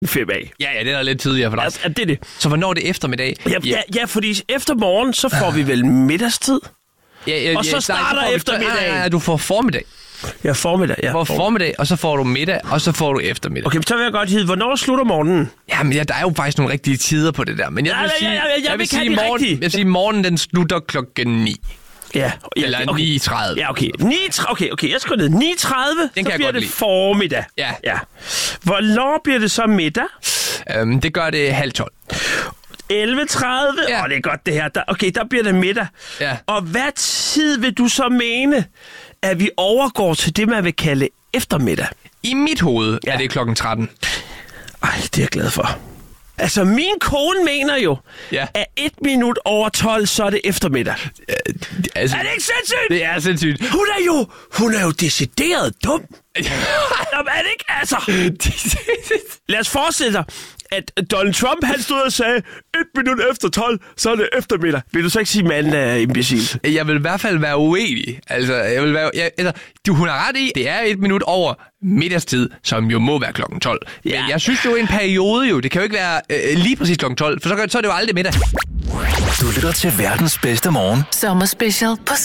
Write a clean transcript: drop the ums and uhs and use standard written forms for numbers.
5 af. Ja, det er lidt tidligere for dig. Altså, det er det. Så hvornår er det eftermiddag? Ja, fordi efter morgen, så får vi vel middagstid. Og så starter eftermiddagen. Nej, du får formiddag. Ja, formiddag. Ja, Du får formiddag, og så får du middag, og så får du eftermiddag. Okay, så vil jeg godt hide, hvornår slutter morgenen? Jamen, der er jo faktisk nogle rigtige tider på det der. Men jeg vil sige, morgenen den slutter 9. Ja. Eller 9:30. Ja, okay. 9:30. Okay, jeg skal ned. 9:30, så bliver det formiddag. Ja. Hvornår bliver det så middag? Det gør det 11:30. 11:30? Ja. Det er godt det her. Der bliver det middag. Ja. Og hvad tid vil du så mene, at vi overgår til det, man vil kalde eftermiddag? I mit hoved er det 13. Ej, det er jeg glad for. Altså, min kone mener jo, at 1:12, så er det eftermiddag. Altså, er det ikke sindssygt? Det er sindssygt. Hun er jo decideret dum. Jamen, er det ikke? Altså. Lad os forestille dig, at Donald Trump, han stod og sagde, 1:12, så er det eftermiddag. Vil du så ikke sige, at manden er imbecil? Jeg vil i hvert fald være uenig. Hun har ret i, det er 1 minut over middagstid, som jo må være 12. Men jeg synes jo en periode jo, det kan jo ikke være lige præcis 12, for så er det jo aldrig middag. Du lytter til verdens bedste morgen. Sommerspecial på